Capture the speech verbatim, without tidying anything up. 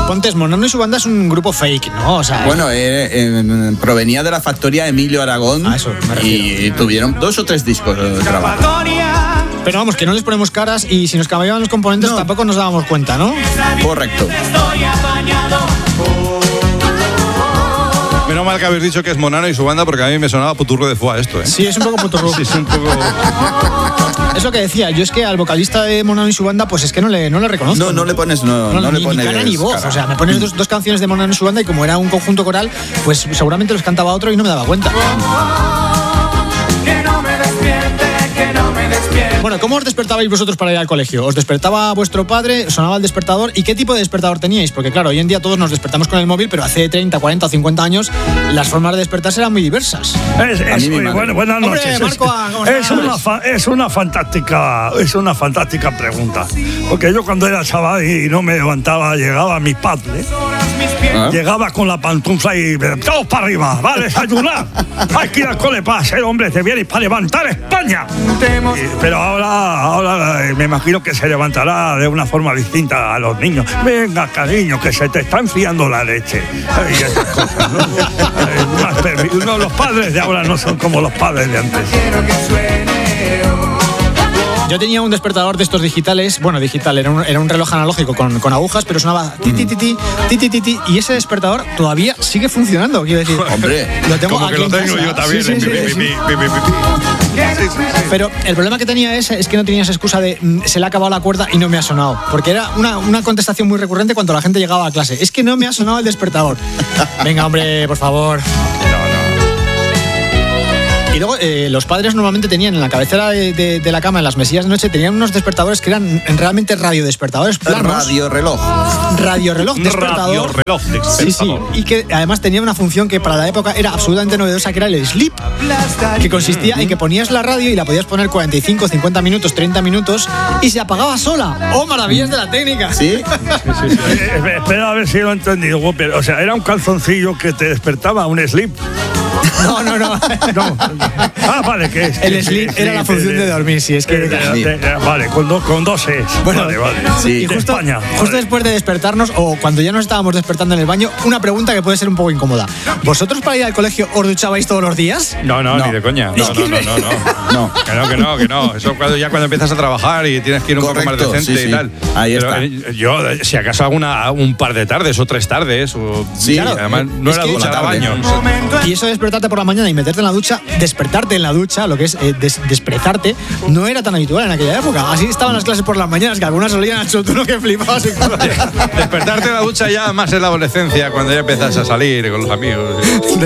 Pontes, Monano y su banda es un grupo fake, ¿no? O sea, bueno, eh, eh, provenía de la factoría Emilio Aragón. A eso me refiero. Y tuvieron dos o tres discos de trabajo. Pero vamos, que no les ponemos caras y si nos cambiaban los componentes no. tampoco nos dábamos cuenta, ¿no? Correcto. Menos mal que habéis dicho que es Monano y su banda, porque a mí me sonaba puturro de foie esto, ¿eh? Sí, es un poco puturro. Sí, es un poco... Es lo que decía, yo es que al vocalista de Monano y su banda, pues es que no le, no le reconozco. No, no le pones, no, no, no ni, le pones ni cara ni voz, cara. O sea, me pones dos, dos canciones de Monano y su banda y como era un conjunto coral, pues seguramente los cantaba otro y no me daba cuenta. Que no me despierte, que no me despierte. Bueno, ¿cómo os despertabais vosotros para ir al colegio? ¿Os despertaba vuestro padre? ¿Sonaba el despertador? ¿Y qué tipo de despertador teníais? Porque claro, hoy en día todos nos despertamos con el móvil, pero hace treinta, cuarenta o cincuenta años las formas de despertarse eran muy diversas. Es, es, muy, bueno, buenas noches. Hombre, Marco, ¿cómo es, estás? una fa, es una fantástica es una fantástica pregunta. Porque yo cuando era chaval y no me levantaba, llegaba a mi padre, ¿Ah? llegaba con la pantufla y todos para arriba, va a desayunar. Hay que ir al cole para ser hombre, te vienes para levantar España. Y, pero ahora, ahora me imagino que se levantará de una forma distinta a los niños. Venga, cariño, que se te está enfriando la leche. Y esas cosas, ¿no? Eh, más permi- no, los padres de ahora no son como los padres de antes. Yo tenía un despertador de estos digitales, bueno, digital, era un, era un reloj analógico con, con agujas, pero sonaba ti, ti, ti, ti, ti, ti, ti, ti, y ese despertador todavía sigue funcionando, quiero decir. Hombre, lo tengo como aquí que lo en tengo casa. yo también. Sí, sí, sí, pi, sí. pi, pi, pi, pi, pi. Sí, sí, sí. Pero el problema que tenía es, es que no tenías excusa de mm, se le ha acabado la cuerda y no me ha sonado. Porque era una, una contestación muy recurrente cuando la gente llegaba a clase. Es que no me ha sonado el despertador. Venga, hombre, por favor. Y luego eh, los padres normalmente tenían en la cabecera de, de, de la cama, en las mesillas de noche, tenían unos despertadores que eran realmente radiodespertadores planos. Radio reloj. Radio reloj despertador. Radio reloj despertador. Sí, sí. Y que además tenía una función que para la época era absolutamente novedosa, que era el sleep, que consistía en que ponías la radio y la podías poner cuarenta y cinco, cincuenta minutos, treinta minutos y se apagaba sola. ¡Oh, maravillas de la técnica! ¿Sí? Sí, sí, sí. Eh, espera a ver si lo he entendido, Whopper. O sea, era un calzoncillo que te despertaba, un slip. No, no, no. No. Ah, vale, que es. El que, sleep que, era la función de dormir, sí, es que... Eh, de, de, vale, con, do, con dos es. Bueno, vale, vale. sí. Y De justo, España. justo Vale. después de despertarnos, o cuando ya nos estábamos despertando en el baño, una pregunta que puede ser un poco incómoda. ¿Vosotros para ir al colegio os duchabais todos los días? No, no, No. ni de coña. Es No, que no, no, me- no, no. No. Que no, que no, que no. Eso cuando, ya cuando empiezas a trabajar y tienes que ir un Correcto, poco más decente sí, sí. y tal. Ahí Pero, está. eh, yo, eh, si acaso hago una, un par de tardes o tres tardes. O, Sí, claro, además, no es era que- ducha, era Por la tarde. baño. Y eso de despertarte por la mañana y meterte en la ducha, despertarte en la ducha, lo que es eh, des- desprezarte, no era tan habitual en aquella época. Así estaban las clases por las mañanas, que algunas olían al chotuno que flipabas. Y Despertarte en la ducha ya más en la adolescencia, cuando ya empiezas a salir con los amigos.